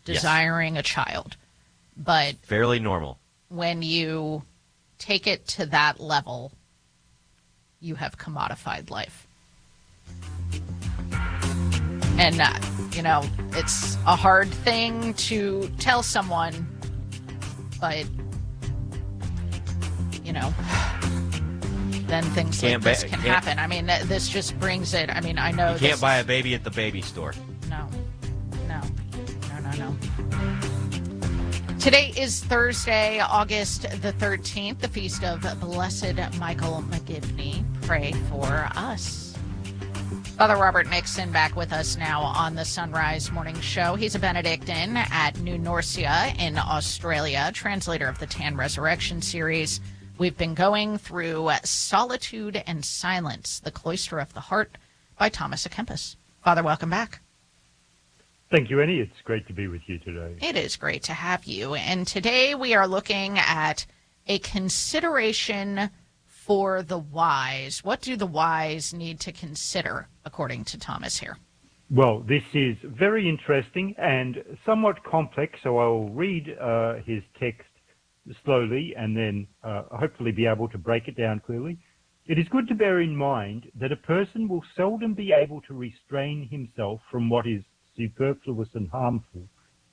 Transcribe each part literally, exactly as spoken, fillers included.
desiring yes. a child. But fairly normal. When you take it to that level, you have commodified life. And, uh, you know, it's a hard thing to tell someone, but, you know, then things can't like this ba- can happen. I mean, this just brings it. I mean, I know you can't this buy is, a baby at the baby store. No, no, no, no, no. Today is Thursday, August the thirteenth, the feast of Blessed Michael McGivney. Pray for us. Father Robert Nixon back with us now on the Sunrise Morning Show. He's a Benedictine at New Norcia in Australia, translator of the Tan Resurrection series. We've been going through Solitude and Silence, the Cloister of the Heart by Thomas à Kempis. Father, welcome back. Thank you, Annie. It's great to be with you today. It is great to have you. And today we are looking at a consideration for the wise. What do the wise need to consider, according to Thomas here? Well, this is very interesting and somewhat complex, so I'll read uh, his text slowly and then uh, hopefully be able to break it down clearly. It is good to bear in mind that a person will seldom be able to restrain himself from what is superfluous and harmful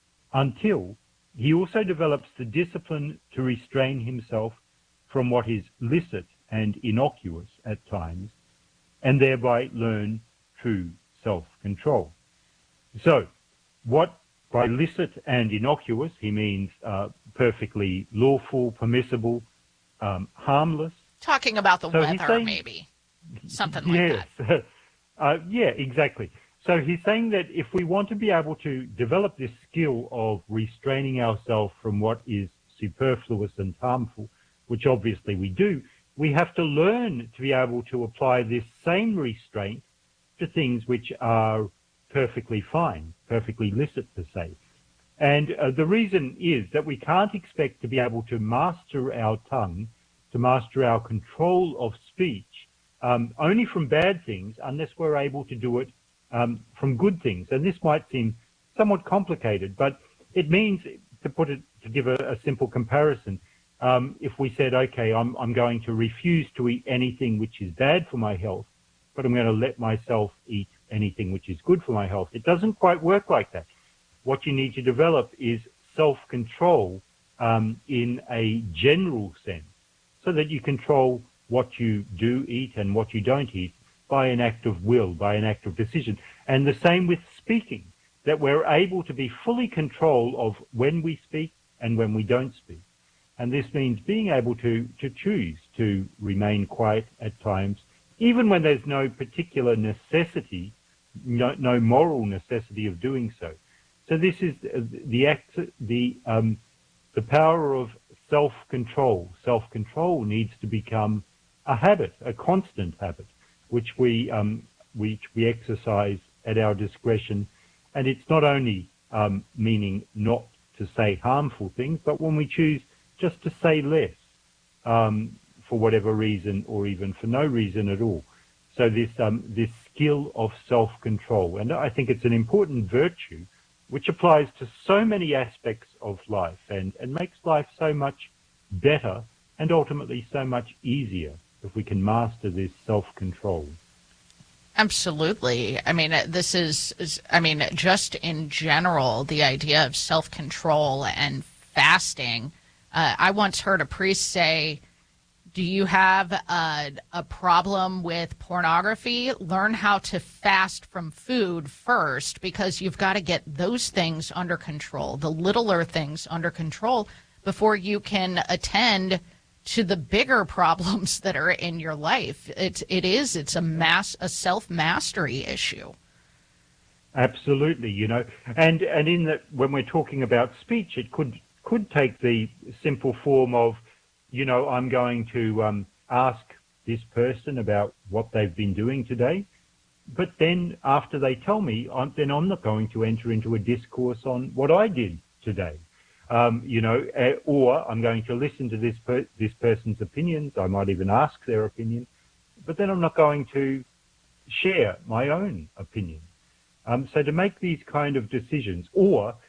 until he also develops the discipline to restrain himself from what is licit and innocuous at times, and thereby learn true self-control. So, what by licit and innocuous he means uh, perfectly lawful, permissible, um, harmless. Talking about the so weather, saying, maybe. Something like yes, that. uh, yeah, exactly. So he's saying that if we want to be able to develop this skill of restraining ourselves from what is superfluous and harmful, which obviously we do, we have to learn to be able to apply this same restraint to things which are perfectly fine, perfectly licit per se. And uh, the reason is that we can't expect to be able to master our tongue, to master our control of speech, um, only from bad things unless we're able to do it um, from good things. And this might seem somewhat complicated, but it means, to put it, to give a, a simple comparison, um, if we said, okay, I'm, I'm going to refuse to eat anything which is bad for my health, but I'm going to let myself eat anything which is good for my health. It doesn't quite work like that. What you need to develop is self-control um, in a general sense, so that you control what you do eat and what you don't eat by an act of will, by an act of decision. And the same with speaking, that we're able to be fully control of when we speak and when we don't speak. And this means being able to, to choose to remain quiet at times, even when there's no particular necessity, no, no moral necessity of doing so. So this is the act, the um, the power of self-control. Self-control needs to become a habit, a constant habit, which we um, which we exercise at our discretion. And it's not only um, meaning not to say harmful things, but when we choose just to say less, um, for whatever reason, or even for no reason at all. So this um, this skill of self-control, and I think it's an important virtue, which applies to so many aspects of life and, and makes life so much better and ultimately so much easier if we can master this self-control. Absolutely. I mean, this is, is, I mean, just in general, the idea of self-control and fasting. Uh, I once heard a priest say, do you have a, a problem with pornography? Learn how to fast from food first, because you've got to get those things under control, the littler things under control, before you can attend to the bigger problems that are in your life. It's, it is, it's a mass, a self-mastery issue. Absolutely, you know, and, and in that, when we're talking about speech, it could, could take the simple form of, you know, I'm going to um, ask this person about what they've been doing today, but then after they tell me, I'm, then I'm not going to enter into a discourse on what I did today. Um, you know, uh, or I'm going to listen to this per this person's opinions. I might even ask their opinion, but then I'm not going to share my own opinion. Um, so to make these kind of decisions, or